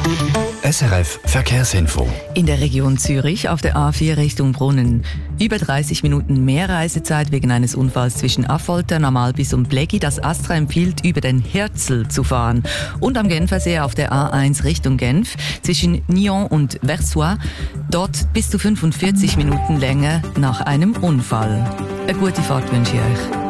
SRF Verkehrsinfo. In der Region Zürich auf der A4 Richtung Brunnen. Über 30 Minuten mehr Reisezeit wegen eines Unfalls zwischen Affoltern, Amalbis und Bleggi. Das Astra empfiehlt, über den Hirzel zu fahren. Und am Genfersee auf der A1 Richtung Genf zwischen Nyon und Versoix. Dort bis zu 45 Minuten länger nach einem Unfall. Eine gute Fahrt wünsche ich euch.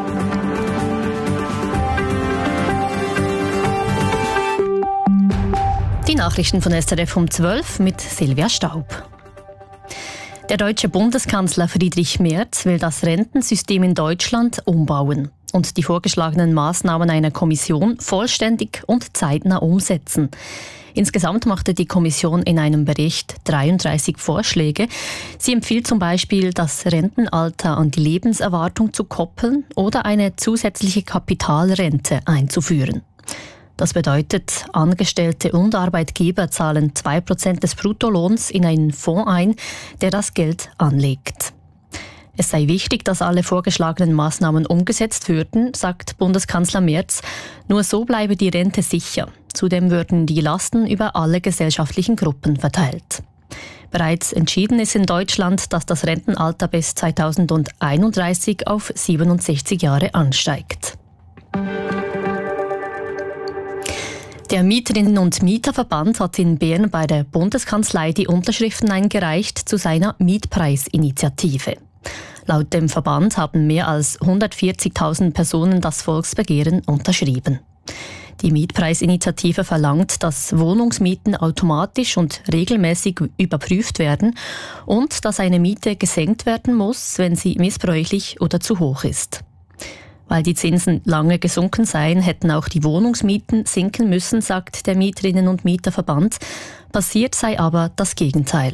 Die Nachrichten von SRF um 12 mit Silvia Staub. Der deutsche Bundeskanzler Friedrich Merz will das Rentensystem in Deutschland umbauen und die vorgeschlagenen Maßnahmen einer Kommission vollständig und zeitnah umsetzen. Insgesamt machte die Kommission in einem Bericht 33 Vorschläge. Sie empfiehlt zum Beispiel, das Rentenalter an die Lebenserwartung zu koppeln oder eine zusätzliche Kapitalrente einzuführen. Das bedeutet, Angestellte und Arbeitgeber zahlen 2% des Bruttolohns in einen Fonds ein, der das Geld anlegt. Es sei wichtig, dass alle vorgeschlagenen Maßnahmen umgesetzt würden, sagt Bundeskanzler Merz. Nur so bleibe die Rente sicher. Zudem würden die Lasten über alle gesellschaftlichen Gruppen verteilt. Bereits entschieden ist in Deutschland, dass das Rentenalter bis 2031 auf 67 Jahre ansteigt. Der Mieterinnen- und Mieterverband hat in Bern bei der Bundeskanzlei die Unterschriften eingereicht zu seiner Mietpreisinitiative. Laut dem Verband haben mehr als 140.000 Personen das Volksbegehren unterschrieben. Die Mietpreisinitiative verlangt, dass Wohnungsmieten automatisch und regelmäßig überprüft werden und dass eine Miete gesenkt werden muss, wenn sie missbräuchlich oder zu hoch ist. Weil die Zinsen lange gesunken seien, hätten auch die Wohnungsmieten sinken müssen, sagt der Mieterinnen- und Mieterverband. Passiert sei aber das Gegenteil.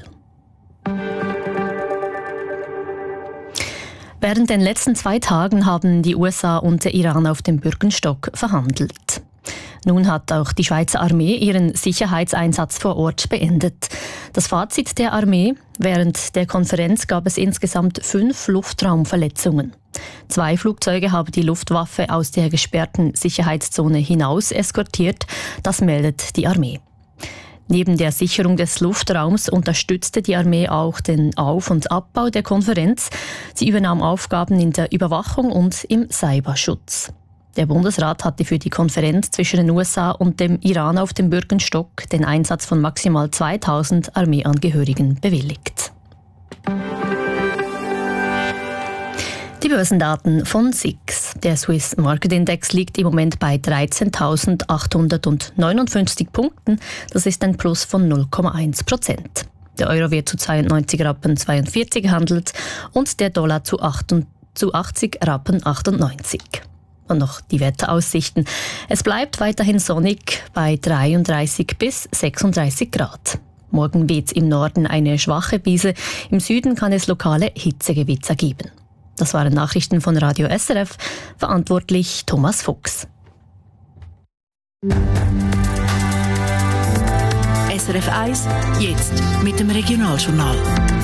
Während den letzten 2 Tagen haben die USA und der Iran auf dem Bürgenstock verhandelt. Nun hat auch die Schweizer Armee ihren Sicherheitseinsatz vor Ort beendet. Das Fazit der Armee: Während der Konferenz gab es insgesamt 5 Luftraumverletzungen. 2 Flugzeuge haben die Luftwaffe aus der gesperrten Sicherheitszone hinaus eskortiert, das meldet die Armee. Neben der Sicherung des Luftraums unterstützte die Armee auch den Auf- und Abbau der Konferenz. Sie übernahm Aufgaben in der Überwachung und im Cyberschutz. Der Bundesrat hatte für die Konferenz zwischen den USA und dem Iran auf dem Bürgenstock den Einsatz von maximal 2000 Armeeangehörigen bewilligt. Die Börsendaten von SIX. Der Swiss Market Index liegt im Moment bei 13.859 Punkten. Das ist ein Plus von 0,1%. Der Euro wird zu 92,42 Rappen gehandelt und der Dollar zu 80,98 Rappen. Und noch die Wetteraussichten. Es bleibt weiterhin sonnig bei 33 bis 36 Grad. Morgen weht im Norden eine schwache Brise. Im Süden kann es lokale Hitzegewitzer geben. Das waren Nachrichten von Radio SRF. Verantwortlich Thomas Fuchs. SRF 1, jetzt mit dem Regionaljournal.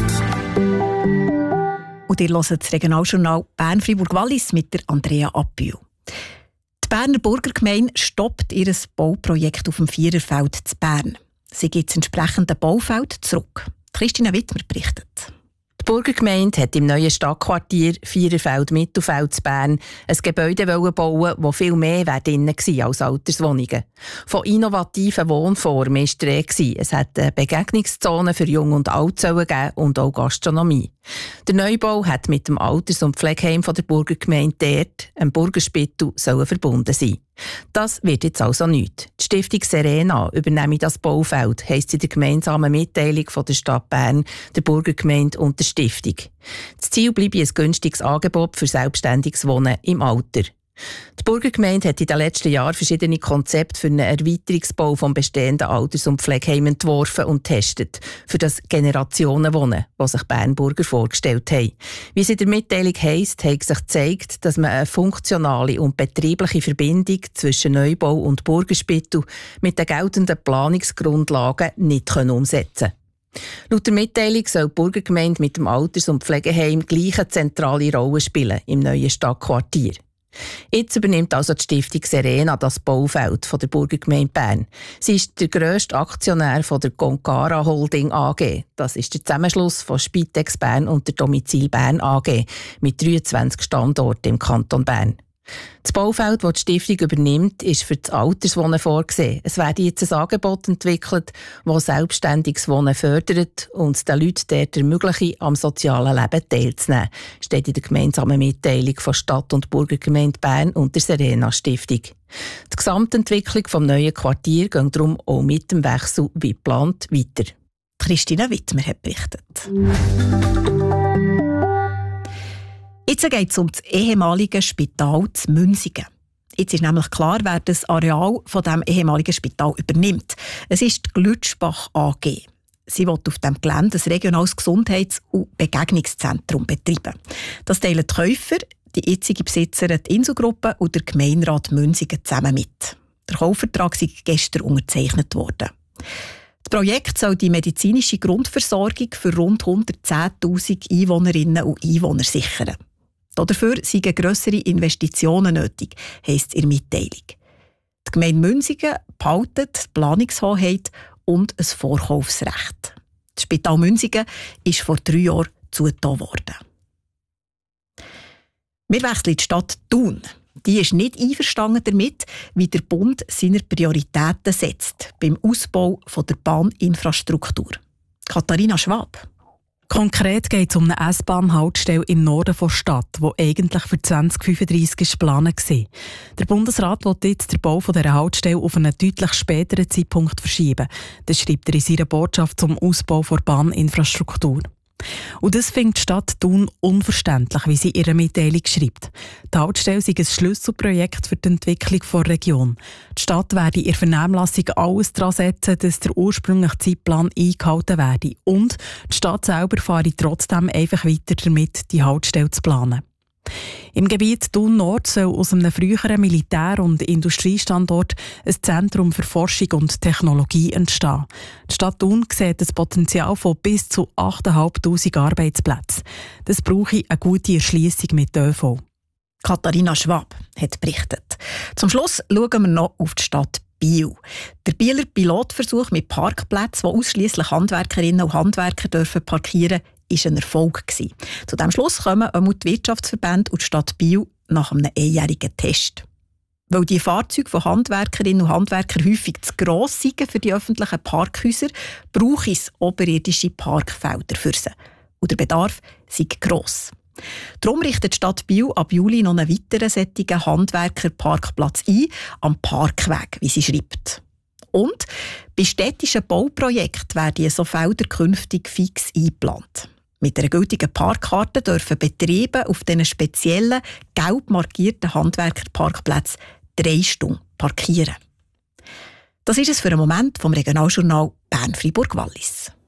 Und ihr hört das Regionaljournal Bern-Fribourg-Wallis mit der Andrea Appühl. Die Berner Burgergemeinde stoppt ihr Bauprojekt auf dem Viererfeld zu Bern. Sie gibt das entsprechende Baufeld zurück. Christina Wittmer berichtet. Die Burgergemeinde hat im neuen Stadtquartier Viererfeld-Mittelfeld zu Bern ein Gebäude bauen, das viel mehr drin war als Alterswohnungen. Von innovativen Wohnformen war die Rede. Es hat eine Begegnungszone für Jung und Alt gegeben und auch Gastronomie. Der Neubau hat mit dem Alters- und Pflegeheim der Burgergemeinde dort, einem Burgerspital, verbunden sein. Das wird jetzt also nichts. Die Stiftung Serena übernehme das Baufeld, heisst in der gemeinsamen Mitteilung von der Stadt Bern, der Burgergemeinde und der Stiftung. Das Ziel bleibe ein günstiges Angebot für selbstständiges Wohnen im Alter. Die Burgergemeinde hat in den letzten Jahren verschiedene Konzepte für einen Erweiterungsbau vom bestehenden Alters- und Pflegeheim entworfen und testet, für das Generationenwohnen, das sich Bernburger vorgestellt haben. Wie es in der Mitteilung heisst, hat sich gezeigt, dass man eine funktionale und betriebliche Verbindung zwischen Neubau und Burgerspital mit den geltenden Planungsgrundlagen nicht umsetzen kann. Laut der Mitteilung soll die Burgergemeinde mit dem Alters- und Pflegeheim gleich eine zentrale Rolle spielen im neuen Stadtquartier. Jetzt übernimmt also die Stiftung Serena das Baufeld von der Burgergemeinde Bern. Sie ist der grösste Aktionär von der Concara Holding AG. Das ist der Zusammenschluss von Spitex Bern und der Domizil Bern AG mit 23 Standorten im Kanton Bern. Das Baufeld, das die Stiftung übernimmt, ist für das Alterswohnen vorgesehen. Es werde jetzt ein Angebot entwickelt, das selbstständiges Wohnen fördert und den Leuten dort ermöglicht, am sozialen Leben teilzunehmen, steht in der gemeinsamen Mitteilung von Stadt- und Burgergemeinde Bern und der Serena-Stiftung. Die Gesamtentwicklung des neuen Quartiers geht darum auch mit dem Wechsel wie geplant weiter. Christina Wittmer hat berichtet. Jetzt geht es um das ehemalige Spital zu Münsingen. Jetzt ist nämlich klar, wer das Areal von dem ehemaligen Spital übernimmt. Es ist die Glütschbach AG. Sie will auf dem Gelände ein regionales Gesundheits- und Begegnungszentrum betreiben. Das teilen die Käufer, die jetzige Besitzerin, die Inselgruppe und der Gemeinderat Münsingen zusammen mit. Der Kaufvertrag ist gestern unterzeichnet worden. Das Projekt soll die medizinische Grundversorgung für rund 110'000 Einwohnerinnen und Einwohner sichern. Dafür seien grössere Investitionen nötig, heisst es in der Mitteilung. Die Gemeinde Münsingen behaltet die Planungshoheit und ein Vorkaufsrecht. Das Spital Münsingen ist vor 3 Jahren zugetan worden. Wir wechseln in die Stadt Thun. Die ist nicht einverstanden damit, wie der Bund seine Prioritäten setzt beim Ausbau der Bahninfrastruktur. Katharina Schwab. Konkret geht es um eine S-Bahn-Haltestelle im Norden der Stadt, die eigentlich für 2035 geplant war. Der Bundesrat will jetzt den Bau dieser Haltestelle auf einen deutlich späteren Zeitpunkt verschieben. Das schreibt er in seiner Botschaft zum Ausbau der Bahninfrastruktur. Und das findet die Stadt Thun unverständlich, wie sie in ihrer Mitteilung schreibt. Die Haltestelle sei ein Schlüsselprojekt für die Entwicklung der Region. Die Stadt werde in der Vernehmlassung alles daran setzen, dass der ursprüngliche Zeitplan eingehalten werde. Und die Stadt selber fahre trotzdem einfach weiter damit, die Haltestelle zu planen. Im Gebiet Thun Nord soll aus einem früheren Militär- und Industriestandort ein Zentrum für Forschung und Technologie entstehen. Die Stadt Thun sieht das Potenzial von bis zu 8'500 Arbeitsplätzen. Das brauche eine gute Erschliessung mit ÖV. Katharina Schwab hat berichtet. Zum Schluss schauen wir noch auf die Stadt Biel. Der Bieler Pilotversuch mit Parkplätzen, wo ausschliesslich Handwerkerinnen und Handwerker parkieren dürfen, war ein Erfolg. Zu diesem Schluss kommen auch die Wirtschaftsverbände und die Stadt Biel nach einem einjährigen Test. Weil die Fahrzeuge von Handwerkerinnen und Handwerkern häufig zu gross sind für die öffentlichen Parkhäuser, braucht es oberirdische Parkfelder für sie. Und der Bedarf sei gross. Darum richtet die Stadt Biel ab Juli noch einen weiteren solchen Handwerkerparkplatz ein, am Parkweg, wie sie schreibt. Und bei städtischen Bauprojekten werden so Felder künftig fix eingeplant. Mit einer gültigen Parkkarte dürfen Betriebe auf diesen speziellen, gelb markierten Handwerkerparkplätzen 3 Stunden parkieren. Das ist es für einen Moment vom Regionaljournal Bern-Fribourg-Wallis.